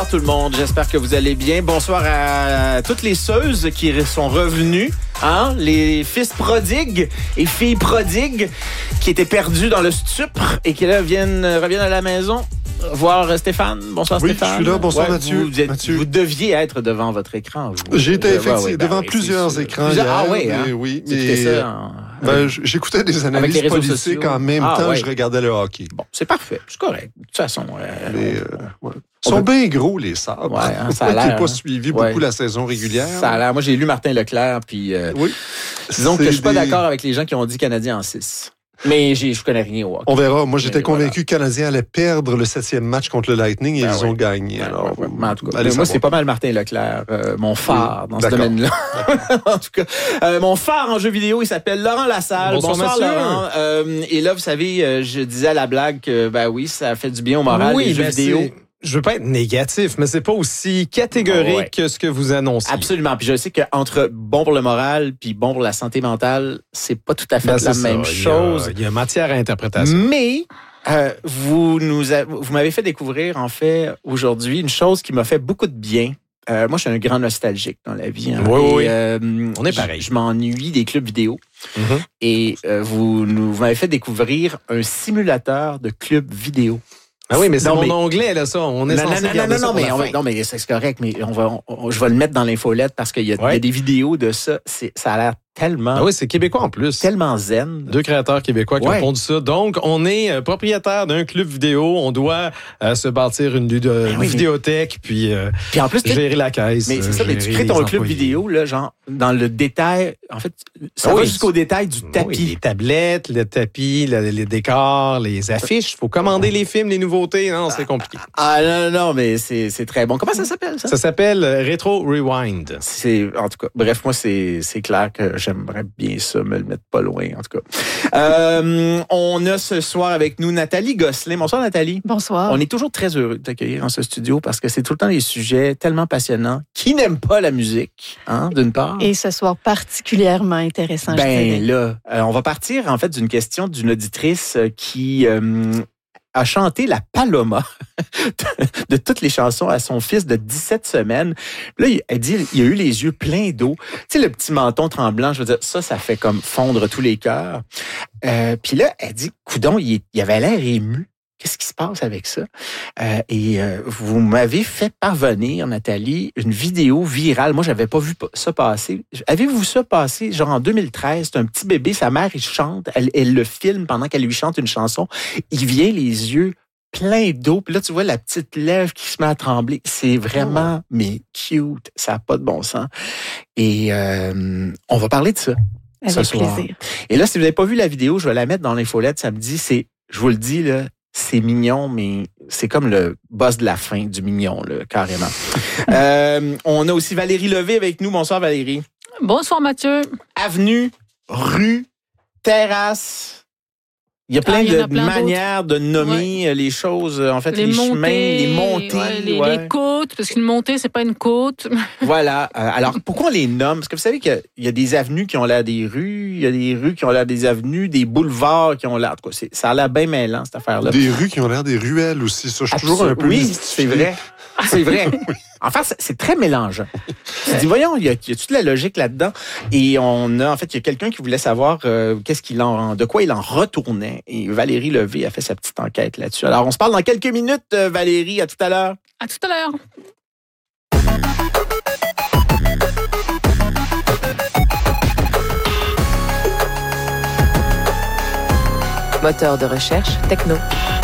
Tout le monde, j'espère que vous allez bien. Bonsoir à toutes les seuses qui sont revenues, hein? Les fils prodigues et filles prodigues qui étaient perdus dans le stupre et qui là reviennent à la maison voir Stéphane. Bonsoir Stéphane. Oui, je suis là. Bonsoir Mathieu. Vous deviez être devant votre écran. J'étais effectivement devant plusieurs écrans hier. Ah oui, hein? Oui, mais j'écoutais des analyses politiques en même temps, je regardais le hockey. Bon, c'est parfait, c'est correct. De toute façon, ils sont bien gros, les sabres. Ouais, hein, ça a l'air. Qui n'a pas suivi beaucoup la saison régulière. Ça a l'air. Moi, j'ai lu Martin Leclerc, puis disons que je suis pas d'accord avec les gens qui ont dit Canadien en 6. Mais je connais rien au hockey. On verra. Moi, j'étais convaincu que le Canadien allait perdre le 7e match contre le Lightning et ils ont gagné. Alors, mais en tout cas, moi, c'est pas mal Martin Leclerc, mon phare dans ce domaine-là. En tout cas, mon phare en jeu vidéo, il s'appelle Laurent Lassalle. Bonsoir Laurent. Et là, vous savez, je disais à la blague que, ça fait du bien au moral, les jeux vidéo. Je veux pas être négatif, mais c'est pas aussi catégorique que ce que vous annoncez. Absolument. Puis je sais qu'entre bon pour le moral puis bon pour la santé mentale, c'est pas tout à fait la même chose. Il y a matière à interprétation. Mais vous m'avez fait découvrir, en fait, aujourd'hui, une chose qui m'a fait beaucoup de bien. Moi, je suis un grand nostalgique dans la vie. Hein. Oui. On est pareil. Je m'ennuie des clubs vidéo. Mm-hmm. Et vous m'avez fait découvrir un simulateur de club vidéo. Ah oui, mais c'est mon onglet, là, ça. On est censé garder ça non, mais c'est correct, mais je vais le mettre dans l'infolette parce qu'il y a des vidéos de ça. Ça a l'air tellement... Ah oui, c'est québécois en plus. Tellement zen. 2 créateurs québécois qui ont pondu ça. Donc, on est propriétaire d'un club vidéo. On doit se bâtir une vidéothèque, puis en plus, gérer la caisse. Mais c'est ça, mais tu crées ton club vidéo, là, genre, dans le détail. En fait, ça va jusqu'au détail du tapis. Oui, les tablettes, le tapis, les décors, les affiches. Il faut commander les films, les nouveautés. Non, c'est compliqué. Non, mais c'est très bon. Comment ça s'appelle, ça? Ça s'appelle Retro Rewind. En tout cas, bref, moi, c'est clair que j'aimerais bien ça, me le mettre pas loin, en tout cas. On a ce soir avec nous Nathalie Gosselin. Bonsoir, Nathalie. Bonsoir. On est toujours très heureux de t'accueillir dans ce studio parce que c'est tout le temps des sujets tellement passionnants. Qui n'aime pas la musique, hein, d'une part? Et ce soir particulièrement intéressant, je dirais. Là, on va partir, en fait, d'une question d'une auditrice qui... a chanté la Paloma de toutes les chansons à son fils de 17 semaines. Là, elle dit, il a eu les yeux pleins d'eau. Tu sais, le petit menton tremblant, je veux dire, ça fait comme fondre tous les cœurs. Puis là, elle dit, coudon, il avait l'air ému. Qu'est-ce qui se passe avec ça? Vous m'avez fait parvenir, Nathalie, une vidéo virale. Moi, j'avais pas vu ça passer. Avez-vous ça passer? Genre en 2013, c'est un petit bébé, sa mère, il chante, elle le filme pendant qu'elle lui chante une chanson. Il vient les yeux pleins d'eau. Puis là, tu vois la petite lèvre qui se met à trembler. C'est vraiment, mais cute. Ça n'a pas de bon sens. Et on va parler de ça ce soir. Plaisir. Et là, si vous n'avez pas vu la vidéo, je vais la mettre dans l'infolette samedi. Je vous le dis, là, c'est mignon, mais c'est comme le boss de la fin du mignon, là, carrément. On a aussi Valérie Levé avec nous. Bonsoir, Valérie. Bonsoir, Mathieu. Avenue, rue, terrasse. Il y a plein de manières de nommer les choses, en fait, les chemins, les montées. Les côtes, parce qu'une montée, c'est pas une côte. Voilà. Alors, pourquoi on les nomme? Parce que vous savez qu'il y a des avenues qui ont l'air des rues, il y a des rues qui ont l'air des avenues, des boulevards qui ont l'air... En tout cas, ça a l'air bien mêlant, cette affaire-là. Des rues qui ont l'air des ruelles aussi. Ça, je suis toujours un peu... Oui, c'est vrai. C'est vrai. En fait, c'est très mélangeant. Tu dis, voyons, il y a toute la logique là-dedans. Et il y a quelqu'un qui voulait savoir de quoi il en retournait. Et Valérie Levé a fait sa petite enquête là-dessus. Alors, on se parle dans quelques minutes, Valérie. À tout à l'heure. À tout à l'heure. Moteur de recherche techno.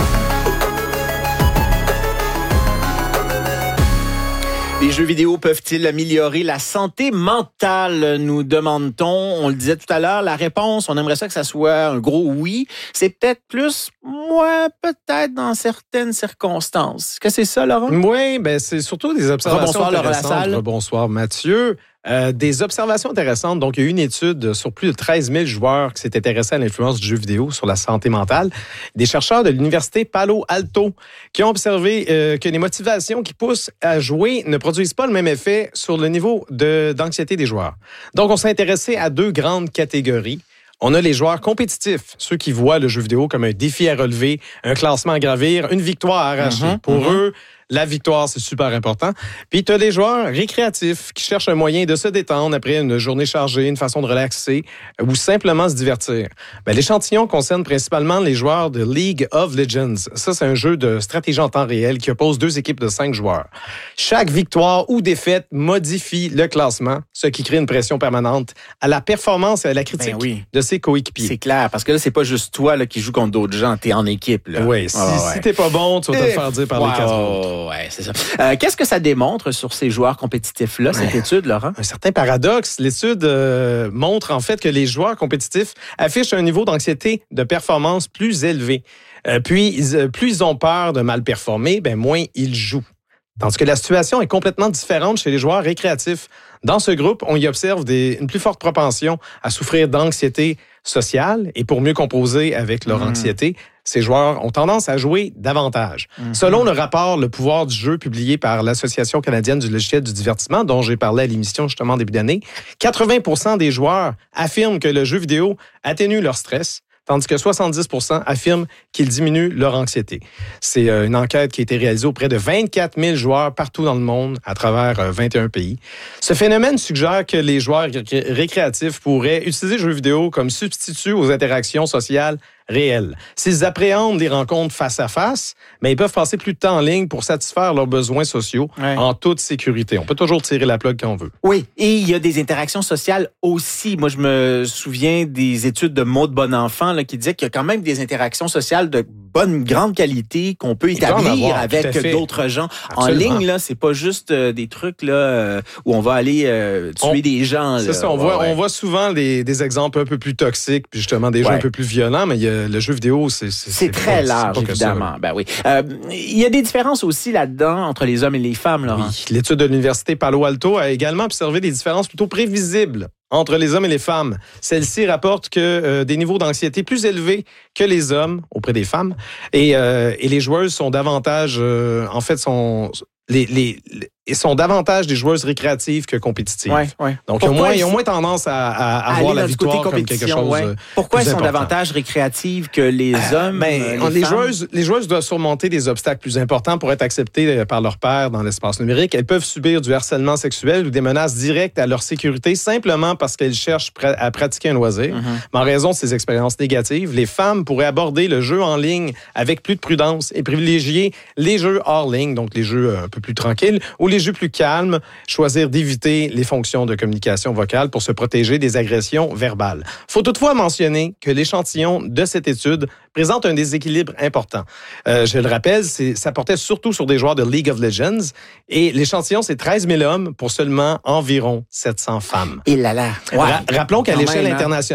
Les jeux vidéo peuvent-ils améliorer la santé mentale, nous demande-t-on. On le disait tout à l'heure, la réponse, on aimerait ça que ça soit un gros oui. C'est peut-être plus, peut-être dans certaines circonstances. Est-ce que c'est ça, Laurent? Oui, c'est surtout des observations intéressantes. Laurent Lassalle. Bonsoir, Mathieu. Des observations intéressantes. Donc, il y a eu une étude sur plus de 13 000 joueurs qui s'étaient intéressés à l'influence du jeu vidéo sur la santé mentale. Des chercheurs de l'Université Palo Alto qui ont observé que les motivations qui poussent à jouer ne produisent pas le même effet sur le niveau d'anxiété des joueurs. Donc, on s'est intéressé à 2 grandes catégories. On a les joueurs compétitifs, ceux qui voient le jeu vidéo comme un défi à relever, un classement à gravir, une victoire à arracher. Pour eux, La victoire, c'est super important. Puis, tu as des joueurs récréatifs qui cherchent un moyen de se détendre après une journée chargée, une façon de relaxer ou simplement se divertir. Ben, l'échantillon concerne principalement les joueurs de League of Legends. Ça, c'est un jeu de stratégie en temps réel qui oppose 2 équipes de 5 joueurs. Chaque victoire ou défaite modifie le classement, ce qui crée une pression permanente à la performance et à la critique de ses coéquipiers. C'est clair, parce que là, c'est pas juste toi là, qui joue contre d'autres gens, t'es en équipe. Là. Oui, si t'es pas bon, tu vas te le faire dire par les 4 autres. Ouais, c'est ça. Qu'est-ce que ça démontre sur ces joueurs compétitifs-là, cette étude, Laurent? Un certain paradoxe. L'étude montre en fait que les joueurs compétitifs affichent un niveau d'anxiété de performance plus élevé. Plus ils ont peur de mal performer, moins ils jouent. Tandis que la situation est complètement différente chez les joueurs récréatifs. Dans ce groupe, on y observe une plus forte propension à souffrir d'anxiété sociale et pour mieux composer avec leur anxiété, ces joueurs ont tendance à jouer davantage. Selon le rapport Le pouvoir du jeu publié par l'Association canadienne du logiciel du divertissement, dont j'ai parlé à l'émission justement en début d'année, 80% des joueurs affirment que le jeu vidéo atténue leur stress, tandis que 70% affirment qu'ils diminuent leur anxiété. C'est une enquête qui a été réalisée auprès de 24 000 joueurs partout dans le monde, à travers 21 pays. Ce phénomène suggère que les joueurs récréatifs pourraient utiliser le jeu vidéo comme substitut aux interactions sociales réelles. S'ils appréhendent les rencontres face à face, mais ils peuvent passer plus de temps en ligne pour satisfaire leurs besoins sociaux en toute sécurité. On peut toujours tirer la plug quand on veut. Oui, et il y a des interactions sociales aussi. Moi, je me souviens des études de Maud Bonenfant là, qui disaient qu'il y a quand même des interactions sociales de grande qualité qu'on peut établir avec d'autres gens. Absolument. En ligne, là, c'est pas juste des trucs là où on va aller tuer des gens. C'est ça, on voit souvent des exemples un peu plus toxiques, puis justement des gens un peu plus violents, mais le jeu vidéo, c'est très large, évidemment. Ben oui. Il y a des différences aussi là-dedans entre les hommes et les femmes, Laurent. Oui. L'étude de l'Université Palo Alto a également observé des différences plutôt prévisibles entre les hommes et les femmes. Celle-ci rapporte que des niveaux d'anxiété plus élevés que les hommes auprès des femmes et les joueuses sont davantage, sont davantage des joueuses récréatives que compétitives. Donc, ils ont moins tendance à voir la victoire comme quelque chose. Pourquoi elles sont davantage récréatives que les hommes? Les joueuses doivent surmonter des obstacles plus importants pour être acceptées par leurs pairs dans l'espace numérique. Elles peuvent subir du harcèlement sexuel ou des menaces directes à leur sécurité simplement parce qu'elles cherchent à pratiquer un loisir. Mais en raison de ces expériences négatives, les femmes pourraient aborder le jeu en ligne avec plus de prudence et privilégier les jeux hors ligne, donc les jeux un peu plus tranquilles, ou les jeux plus calmes, choisir d'éviter les fonctions de communication vocale pour se protéger des agressions verbales. Il faut toutefois mentionner que l'échantillon de cette étude présente un déséquilibre important. Je le rappelle, ça portait surtout sur des joueurs de League of Legends et l'échantillon, c'est 13 000 hommes pour seulement environ 700 femmes. Et là là. Rappelons qu'à l'échelle internationale,